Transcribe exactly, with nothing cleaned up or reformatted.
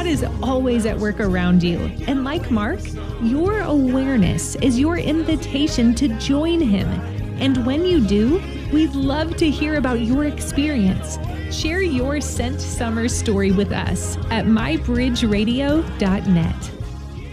God is always at work around you. And like Mark, your awareness is your invitation to join him. And when you do, we'd love to hear about your experience. Share your Sent Summer story with us at my bridge radio dot net.